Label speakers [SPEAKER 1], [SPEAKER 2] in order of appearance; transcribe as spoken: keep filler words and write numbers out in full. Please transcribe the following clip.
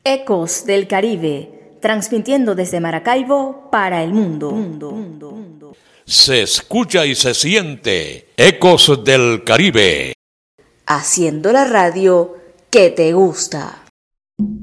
[SPEAKER 1] Ecos del Caribe, transmitiendo desde Maracaibo para el mundo. mundo, mundo, mundo.
[SPEAKER 2] Se escucha y se siente Ecos del Caribe.
[SPEAKER 1] Haciendo la radio que te gusta.